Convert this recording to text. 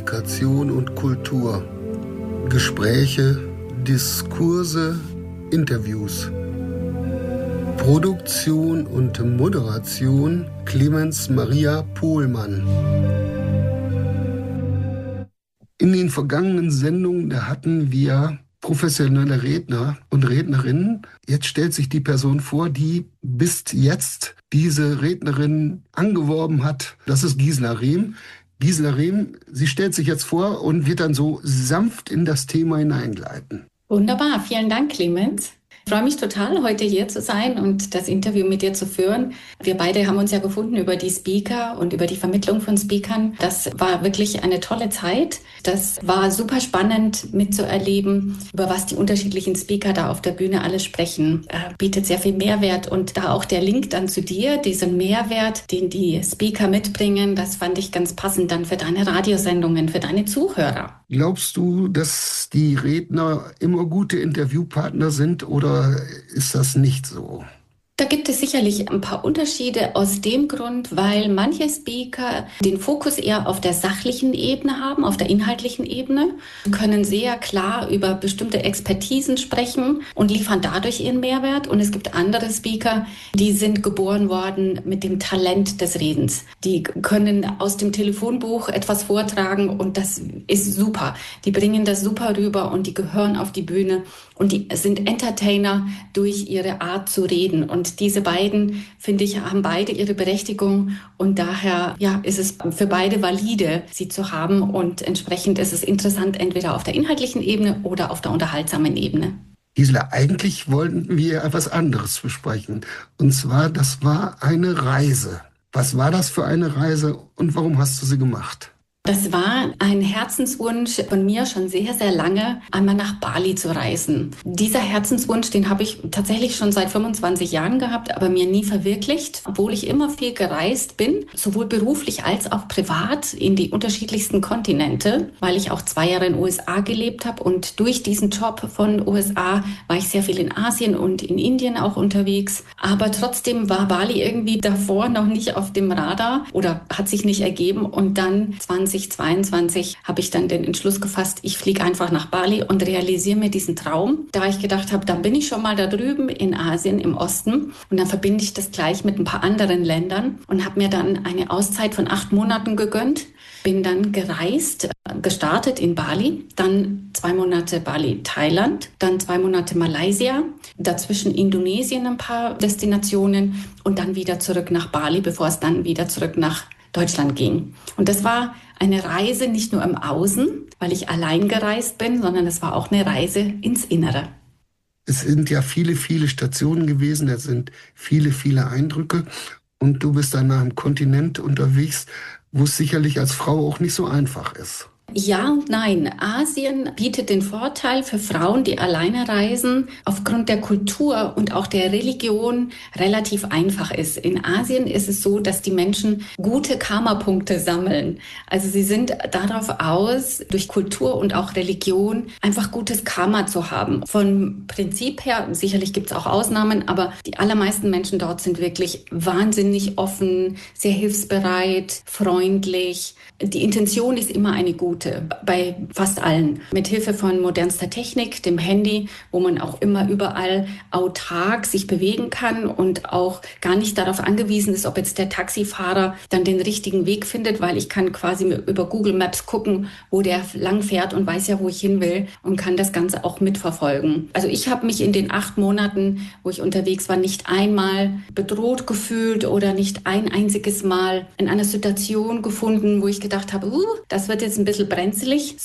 Kommunikation und Kultur. Gespräche, Diskurse, Interviews. Produktion und Moderation Clemens Maria Pohlmann. In den vergangenen Sendungen, da hatten wir professionelle Redner und Rednerinnen. Jetzt stellt sich die Person vor, die bis jetzt diese Rednerin angeworben hat. Das ist Gisela Rehm. Gisela Rehm, sie stellt sich jetzt vor und wird dann so sanft in das Thema hineingleiten. Wunderbar, vielen Dank, Clemens. Ich freue mich total, heute hier zu sein und das Interview mit dir zu führen. Wir beide haben uns ja gefunden über die Speaker und über die Vermittlung von Speakern. Das war wirklich eine tolle Zeit. Das war super spannend mitzuerleben, über was die unterschiedlichen Speaker da auf der Bühne alles sprechen. Bietet sehr viel Mehrwert und da auch der Link dann zu dir, diesen Mehrwert, den die Speaker mitbringen, das fand ich ganz passend dann für deine Radiosendungen, für deine Zuhörer. Glaubst du, dass die Redner immer gute Interviewpartner sind oder ist das nicht so? Da gibt es sicherlich ein paar Unterschiede aus dem Grund, weil manche Speaker den Fokus eher auf der sachlichen Ebene haben, auf der inhaltlichen Ebene, können sehr klar über bestimmte Expertisen sprechen und liefern dadurch ihren Mehrwert. Und es gibt andere Speaker, die sind geboren worden mit dem Talent des Redens. Die können aus dem Telefonbuch etwas vortragen und das ist super. Die bringen das super rüber und die gehören auf die Bühne und die sind Entertainer durch ihre Art zu reden. Und diese beiden, finde ich, haben beide ihre Berechtigung und daher ist es für beide valide, sie zu haben und entsprechend ist es interessant, entweder auf der inhaltlichen Ebene oder auf der unterhaltsamen Ebene. Gisela, eigentlich wollten wir etwas anderes besprechen und zwar, das war eine Reise. Was war das für eine Reise und warum hast du sie gemacht? Das war ein Herzenswunsch von mir schon sehr, sehr lange, einmal nach Bali zu reisen. Dieser Herzenswunsch, den habe ich tatsächlich schon seit 25 Jahren gehabt, aber mir nie verwirklicht, obwohl ich immer viel gereist bin, sowohl beruflich als auch privat in die unterschiedlichsten Kontinente, weil ich auch 2 Jahre in den USA gelebt habe und durch diesen Job von USA war ich sehr viel in Asien und in Indien auch unterwegs. Aber trotzdem war Bali irgendwie davor noch nicht auf dem Radar oder hat sich nicht ergeben und dann 2022 habe ich dann den Entschluss gefasst, ich fliege einfach nach Bali und realisiere mir diesen Traum. Da ich gedacht habe, dann bin ich schon mal da drüben in Asien im Osten und dann verbinde ich das gleich mit ein paar anderen Ländern und habe mir dann eine Auszeit von 8 Monaten gegönnt. Bin dann gereist, gestartet in Bali, dann 2 Monate Bali, Thailand, dann 2 Monate Malaysia, dazwischen Indonesien ein paar Destinationen und dann wieder zurück nach Bali, bevor es dann wieder zurück nach Deutschland ging. Und das war eine Reise nicht nur im Außen, weil ich allein gereist bin, sondern es war auch eine Reise ins Innere. Es sind ja viele, viele Stationen gewesen, es sind viele, viele Eindrücke und du bist dann nach einem Kontinent unterwegs, wo es sicherlich als Frau auch nicht so einfach ist. Ja und nein. Asien bietet den Vorteil für Frauen, die alleine reisen, aufgrund der Kultur und auch der Religion relativ einfach ist. In Asien ist es so, dass die Menschen gute Karma-Punkte sammeln. Also sie sind darauf aus, durch Kultur und auch Religion einfach gutes Karma zu haben. Von Prinzip her, sicherlich gibt es auch Ausnahmen, aber die allermeisten Menschen dort sind wirklich wahnsinnig offen, sehr hilfsbereit, freundlich. Die Intention ist immer eine gute, bei fast allen. Mit Hilfe von modernster Technik, dem Handy, wo man auch immer überall autark sich bewegen kann und auch gar nicht darauf angewiesen ist, ob jetzt der Taxifahrer dann den richtigen Weg findet, weil ich kann quasi über Google Maps gucken, wo der lang fährt und weiß ja, wo ich hin will und kann das Ganze auch mitverfolgen. Also ich habe mich in den 8 Monaten, wo ich unterwegs war, nicht einmal bedroht gefühlt oder nicht ein einziges Mal in einer Situation gefunden, wo ich gedacht habe, das wird jetzt ein bisschen brenzlig,